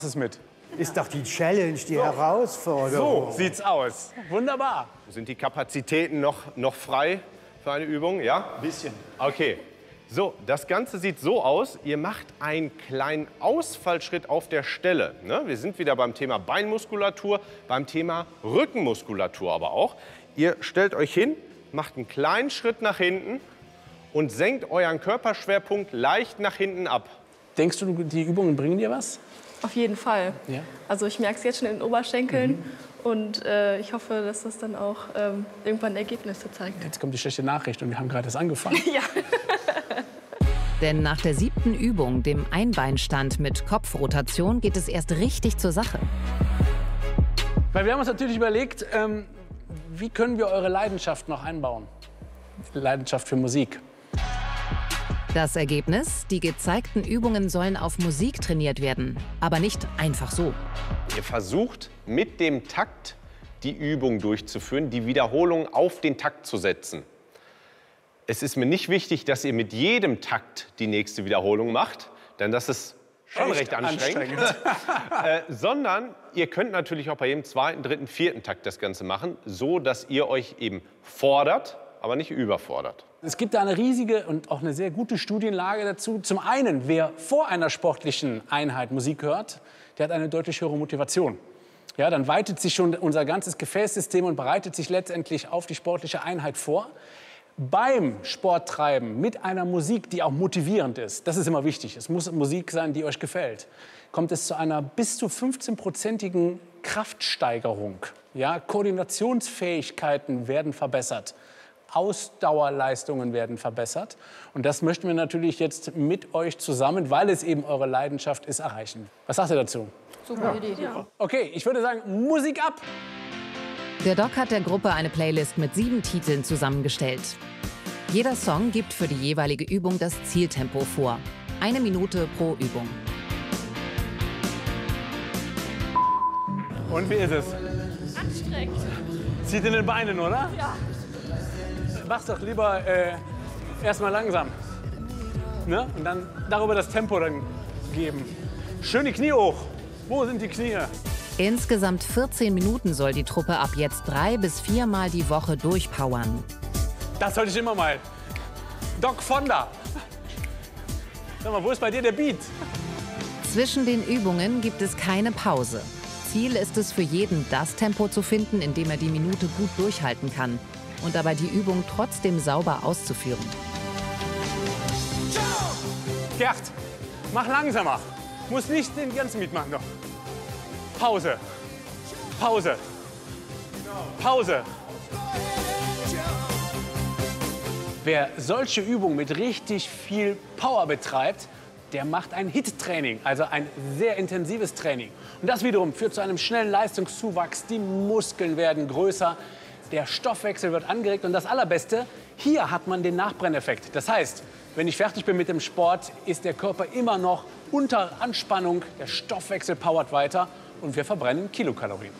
Was ist mit? Ist doch die Challenge, die Herausforderung. So sieht's aus. Wunderbar. Sind die Kapazitäten noch frei für eine Übung? Ja? Ein bisschen. Okay. So, das Ganze sieht so aus. Ihr macht einen kleinen Ausfallschritt auf der Stelle. Ne? Wir sind wieder beim Thema Beinmuskulatur, beim Thema Rückenmuskulatur aber auch. Ihr stellt euch hin, macht einen kleinen Schritt nach hinten und senkt euren Körperschwerpunkt leicht nach hinten ab. Denkst du, die Übungen bringen dir was? Auf jeden Fall. Ja. Also ich merke es jetzt schon in den Oberschenkeln und ich hoffe, dass das dann auch irgendwann Ergebnisse zeigt. Jetzt kommt die schlechte Nachricht und wir haben gerade erst angefangen. Ja. Denn nach der 7. Übung, dem Einbeinstand mit Kopfrotation, geht es erst richtig zur Sache. Weil wir haben uns natürlich überlegt, wie können wir eure Leidenschaft noch einbauen? Leidenschaft für Musik. Das Ergebnis? Die gezeigten Übungen sollen auf Musik trainiert werden, aber nicht einfach so. Ihr versucht mit dem Takt die Übung durchzuführen, die Wiederholung auf den Takt zu setzen. Es ist mir nicht wichtig, dass ihr mit jedem Takt die nächste Wiederholung macht, denn das ist schon recht anstrengend. Sondern ihr könnt natürlich auch bei jedem zweiten, dritten, vierten Takt das Ganze machen, so dass ihr euch eben fordert, aber nicht überfordert. Es gibt da eine riesige und auch eine sehr gute Studienlage dazu. Zum einen, wer vor einer sportlichen Einheit Musik hört, der hat eine deutlich höhere Motivation. Ja, dann weitet sich schon unser ganzes Gefäßsystem und bereitet sich letztendlich auf die sportliche Einheit vor. Beim Sporttreiben mit einer Musik, die auch motivierend ist, das ist immer wichtig, es muss Musik sein, die euch gefällt, kommt es zu einer bis zu 15-prozentigen Kraftsteigerung. Ja, Koordinationsfähigkeiten werden verbessert, Ausdauerleistungen werden verbessert. Und das möchten wir natürlich jetzt mit euch zusammen, weil es eben eure Leidenschaft ist, erreichen. Was sagt ihr dazu? Super Idee. Ja. Okay, ich würde sagen, Musik ab! Der Doc hat der Gruppe eine Playlist mit 7 Titeln zusammengestellt. Jeder Song gibt für die jeweilige Übung das Zieltempo vor. 1 Minute pro Übung. Und wie ist es? Anstrengend. Zieht in den Beinen, oder? Ja. Mach's doch lieber erstmal langsam. Ne? Und dann darüber das Tempo dann geben. Schön die Knie hoch. Wo sind die Knie? Insgesamt 14 Minuten soll die Truppe ab jetzt 3 bis 4 Mal die Woche durchpowern. Das sollte ich immer mal. Doc Fonda. Sag mal, wo ist bei dir der Beat? Zwischen den Übungen gibt es keine Pause. Ziel ist es für jeden, das Tempo zu finden, in dem er die Minute gut durchhalten kann und dabei die Übung trotzdem sauber auszuführen. Gerd, mach langsamer. Muss nicht den ganzen mitmachen noch. Pause. Pause. Pause. Wer solche Übungen mit richtig viel Power betreibt, der macht ein HIIT-Training, also ein sehr intensives Training. Und das wiederum führt zu einem schnellen Leistungszuwachs. Die Muskeln werden größer, der Stoffwechsel wird angeregt. Und das Allerbeste, hier hat man den Nachbrenneffekt. Das heißt, wenn ich fertig bin mit dem Sport, ist der Körper immer noch unter Anspannung, der Stoffwechsel powert weiter und wir verbrennen Kilokalorien.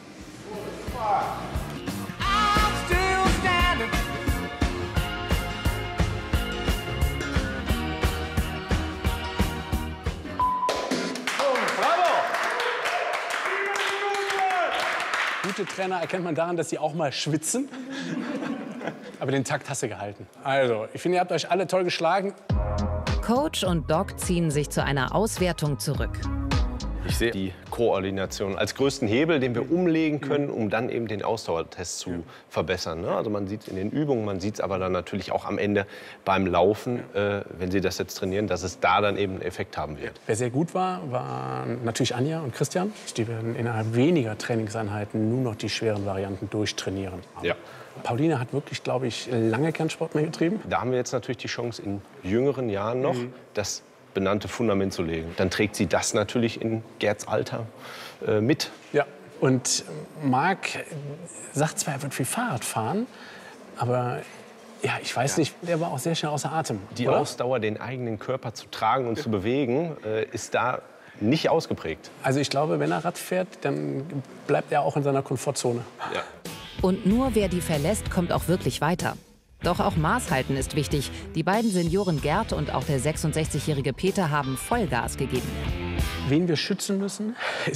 Gute Trainer erkennt man daran, dass sie auch mal schwitzen. Aber den Takt hast du gehalten. Also, ich finde, ihr habt euch alle toll geschlagen. Coach und Doc ziehen sich zu einer Auswertung zurück. Ich sehe die Koordination als größten Hebel, den wir umlegen können, um dann eben den Ausdauertest zu verbessern. Also man sieht es in den Übungen, man sieht es aber dann natürlich auch am Ende beim Laufen, wenn Sie das jetzt trainieren, dass es da dann eben einen Effekt haben wird. Wer sehr gut war, waren natürlich Anja und Christian. Die werden innerhalb weniger Trainingseinheiten nur noch die schweren Varianten durchtrainieren. Ja. Pauline hat wirklich, glaube ich, lange keinen Sport mehr getrieben. Da haben wir jetzt natürlich die Chance, in jüngeren Jahren noch das benannte Fundament zu legen. Dann trägt sie das natürlich in Gerds Alter mit. Ja, und Marc sagt zwar, er wird viel Fahrrad fahren, aber ja, ich weiß nicht, der war auch sehr schnell außer Atem. Die oder? Ausdauer, den eigenen Körper zu tragen und zu bewegen, ist da nicht ausgeprägt. Also ich glaube, wenn er Rad fährt, dann bleibt er auch in seiner Komfortzone. Ja. Und nur wer die verlässt, kommt auch wirklich weiter. Doch auch Maß halten ist wichtig. Die beiden Senioren Gerd und auch der 66-jährige Peter haben Vollgas gegeben. Wen wir schützen müssen,